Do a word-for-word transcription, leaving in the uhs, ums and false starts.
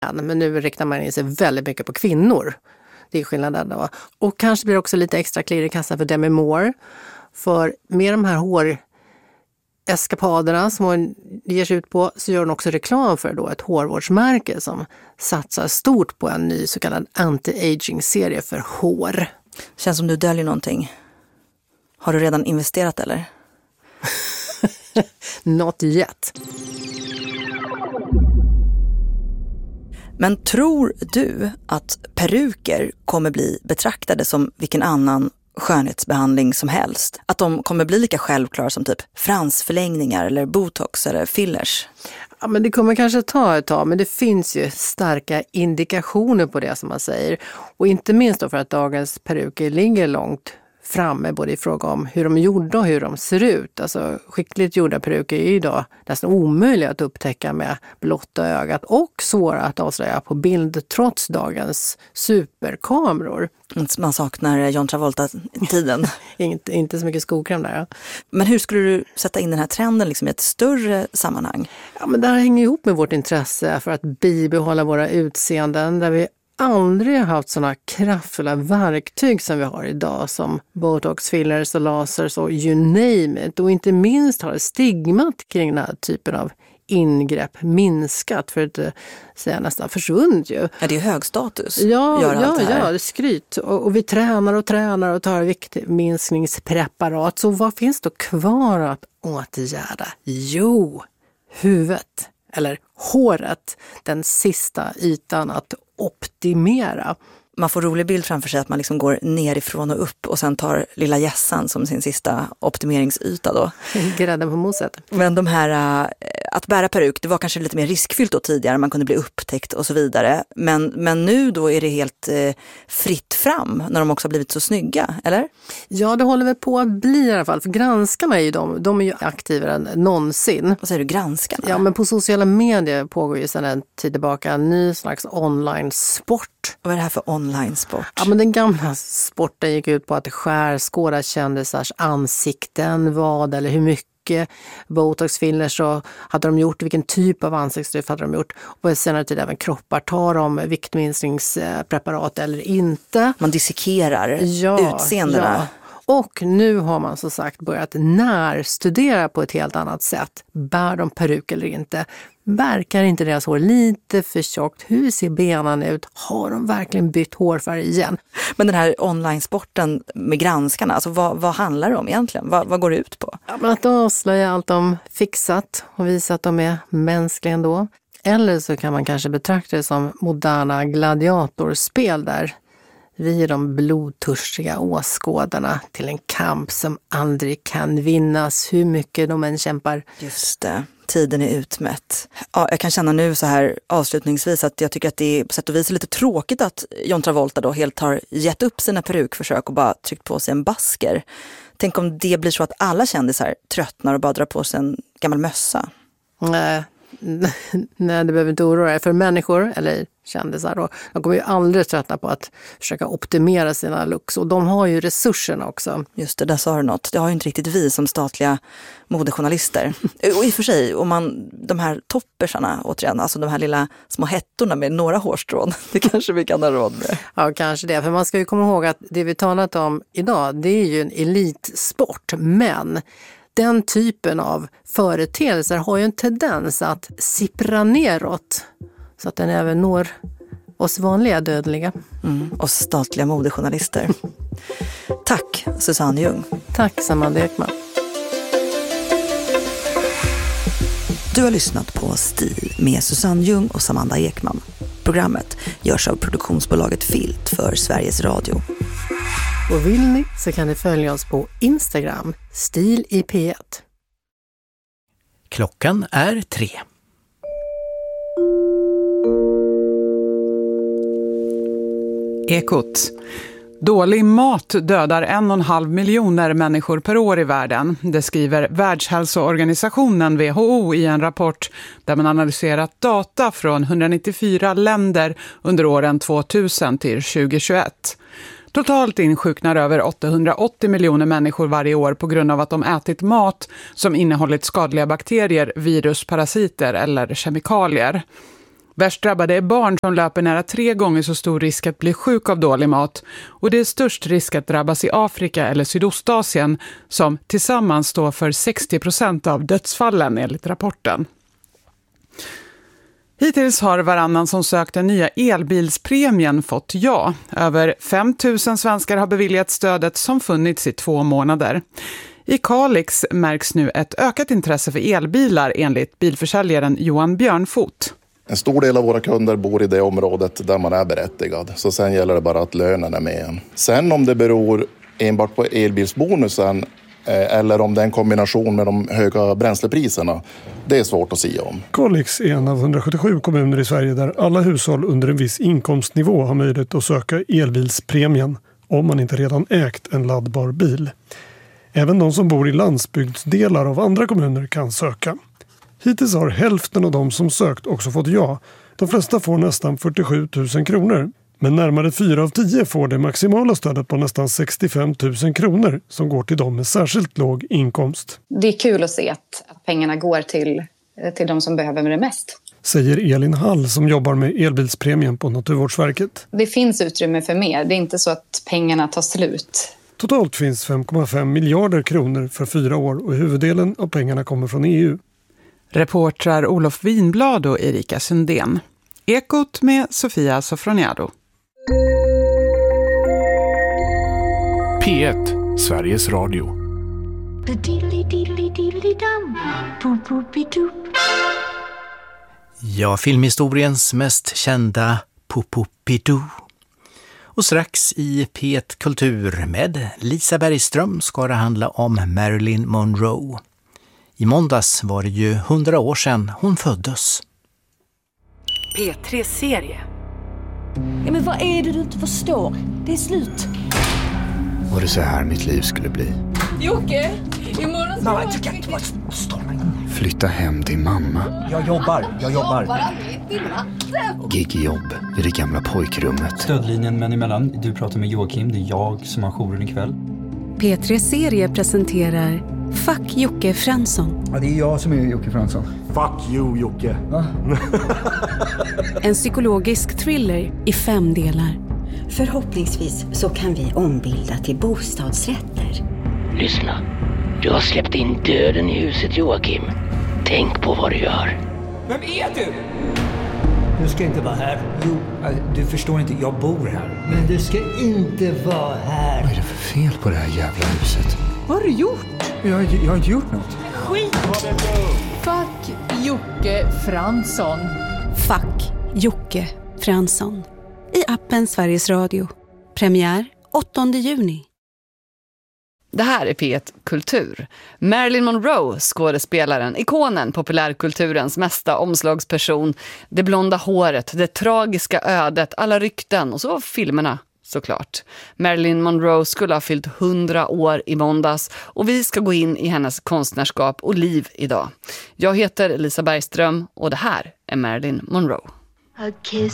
Men nu riktar man in sig väldigt mycket på kvinnor. Det är skillnaden då. Och kanske blir det också lite extra klirr i kassan för Demi Moore. För med de här håreskapaderna som hon ger sig ut på så gör hon också reklam för då ett hårvårdsmärke som satsar stort på en ny så kallad anti-aging-serie för hår. Känns som du döljer någonting. Har du redan investerat eller? Not yet. Men tror du att peruker kommer bli betraktade som vilken annan skönhetsbehandling som helst? Att de kommer bli lika självklara som typ fransförlängningar eller botox eller fillers? Ja, men det kommer kanske ta ett tag, men det finns ju starka indikationer på det som man säger. Och inte minst då för att dagens peruker ligger långt framme både i fråga om hur de är gjorda och hur de ser ut. Alltså skickligt gjorda peruker är ju idag nästan omöjliga att upptäcka med blotta ögat och svåra att avslöja på bild trots dagens superkameror. Man saknar John Travolta-tiden. inte, inte så mycket skokräm där. Ja. Men hur skulle du sätta in den här trenden liksom i ett större sammanhang? Ja, men det här hänger ihop med vårt intresse för att bibehålla våra utseenden där vi aldrig har haft sådana kraftfulla verktyg som vi har idag som botox, fillers och lasers och you name it. Och inte minst har stigmat kring den här typen av ingrepp minskat för att säga nästan försvunnit ju. Ja, det är hög status. Ja, Gör ja, allt det här. ja, det är skryt. Och, och vi tränar och tränar och tar viktminskningspreparat. Så vad finns då kvar att åtgärda? Jo, huvudet. Eller håret, den sista ytan att optimera. Man får rolig bild framför sig att man liksom går nerifrån och upp och sen tar lilla gässan som sin sista optimeringsyta då. Grädden på moset. Men de här, äh, att bära peruk, det var kanske lite mer riskfyllt då tidigare, man kunde bli upptäckt och så vidare. Men, men nu då är det helt äh, fritt fram när de också har blivit så snygga, eller? Ja, det håller väl på att bli i alla fall. För granskarna är ju de, de är ju aktivare än någonsin. Vad säger du, granskarna? Ja, men på sociala medier pågår ju sedan en tid tillbaka en ny slags online-sport. Vad är det här för online-sport? Ja, men den gamla sporten gick ut på att skärskåda kändisars ansikten, vad eller hur mycket botox, fillers så hade de gjort, vilken typ av ansiktslyft hade de gjort. Och på senare tid även kroppar, tar de viktminskningspreparat eller inte. Man dissekerar ja, utseendena. Ja. Och nu har man så sagt börjat närstudera på ett helt annat sätt. Bär de peruk eller inte? Verkar inte deras hår lite för tjockt? Hur ser benen ut? Har de verkligen bytt hårfärg igen? Men den här online-sporten med granskarna, alltså vad, vad handlar det om egentligen? Vad, vad går det ut på? Ja, men att avslöja allt de fixat och visa att de är mänskliga ändå. Eller så kan man kanske betrakta det som moderna gladiatorspel där vi är de blodtörstiga åskådarna till en kamp som aldrig kan vinnas, hur mycket de än kämpar. Just det, tiden är utmätt. Ja, jag kan känna nu så här avslutningsvis att jag tycker att det är på sätt och vis lite tråkigt att John Travolta då helt har gett upp sina perukförsök och bara tryckt på sig en basker. Tänk om det blir så att alla kändisar tröttnar och bara drar på sig en gammal mössa. Nej. Nej, det behöver inte oroa dig. För människor, eller kändisar då, de kommer ju aldrig tröttna på att försöka optimera sina looks. Och de har ju resurserna också. Just det, där sa du något. Det har ju inte riktigt vi som statliga modejournalister. Och i och för sig, om man, de här toppersarna återigen, alltså de här lilla små hettorna med några hårstrån, det kanske vi kan ha råd med. Ja, kanske det. För man ska ju komma ihåg att det vi talat om idag, det är ju en elitsport. Men den typen av företeelser har ju en tendens att sippra neråt så att den även når oss vanliga dödliga. Mm, oss statliga modejournalister. Tack Susanne Ljung. Tack Samanda Ekman. Du har lyssnat på Stil med Susanne Ljung och Samanda Ekman. Programmet görs av produktionsbolaget Filt för Sveriges Radio. Och vill ni så kan ni följa oss på Instagram, Stil i P ett. Klockan är tre. Ekot. Dålig mat dödar en och en halv miljoner människor per år i världen. Det skriver Världshälsoorganisationen W H O i en rapport där man analyserat data från etthundranittiofyra länder under åren tvåtusen till tjugohundratjugoett. Totalt insjuknar över åttahundraåttio miljoner människor varje år på grund av att de ätit mat som innehållit skadliga bakterier, virus, parasiter eller kemikalier. Värst drabbade är barn som löper nära tre gånger så stor risk att bli sjuk av dålig mat. Och det är störst risk att drabbas i Afrika eller Sydostasien som tillsammans står för sextio procent av dödsfallen enligt rapporten. Hittills har varannan som sökt den nya elbilspremien fått ja. Över fem tusen svenskar har beviljat stödet som funnits i två månader. I Kalix märks nu ett ökat intresse för elbilar enligt bilförsäljaren Johan Björnfot. En stor del av våra kunder bor i det området där man är berättigad. Så sen gäller det bara att lönen är med. Sen om det beror enbart på elbilsbonusen eller om det är en kombination med de höga bränslepriserna, det är svårt att säga om. Kalix är en av hundrasjuttiosju kommuner i Sverige där alla hushåll under en viss inkomstnivå har möjlighet att söka elbilspremien om man inte redan ägt en laddbar bil. Även de som bor i landsbygdsdelar av andra kommuner kan söka. Hittills har hälften av de som sökt också fått ja. De flesta får nästan fyrtiosju tusen kronor. Men närmare fyra av tio får det maximala stödet på nästan sextiofem tusen kronor som går till dem med särskilt låg inkomst. Det är kul att se att, att pengarna går till, till de som behöver det mest. Säger Elin Hall som jobbar med elbilspremien på Naturvårdsverket. Det finns utrymme för mer. Det är inte så att pengarna tar slut. Totalt finns fem komma fem miljarder kronor för fyra år och huvuddelen av pengarna kommer från E U. Reportrar Olof Winblad och Erika Sundén. Ekot med Sofia Sofroniado. P ett, Sveriges Radio. Ja, filmhistoriens mest kända Popopidu. Och strax i P ett Kultur med Lisa Bergström ska det handla om Marilyn Monroe. I måndags var det ju hundra år sedan hon föddes. P tre-serie. Ja, men vad är det du inte förstår? Det är slut. Var det så här mitt liv skulle bli? Jocke, imorgon så... Mamma, jag kan inte bara stå mig. Flytta hem till mamma. Jag jobbar, jag jobbar. Gigjobb i det gamla pojkrummet. Stödlinjen men emellan. Du pratar med Joakim, det är jag som har jouren ikväll. P tre-serie presenterar Fuck Jocke Fransson. Ja, det är jag som är Jocke Fransson. Fuck you, Jocke. Va? En psykologisk thriller i fem delar. Förhoppningsvis så kan vi ombilda till bostadsrätter. Lyssna, du har släppt in döden i huset, Joakim. Tänk på vad du gör. Vem är du? Du ska inte vara här. Jo, du förstår inte, jag bor här. Men du ska inte vara här. Vad är det för fel på det här jävla huset? Vad har du gjort? Jag, jag har inte gjort något. Skit! Fuck Jocke Fransson. Fuck Jocke Fransson. I appen Sveriges Radio. Premiär åttonde juni. Det här är P ett Kultur. Marilyn Monroe, skådespelaren, ikonen, populärkulturens mesta omslagsperson. Det blonda håret, det tragiska ödet, alla rykten och så filmerna såklart. Marilyn Monroe skulle ha fyllt hundra år i måndags och vi ska gå in i hennes konstnärskap och liv idag. Jag heter Lisa Bergström och det här är Marilyn Monroe.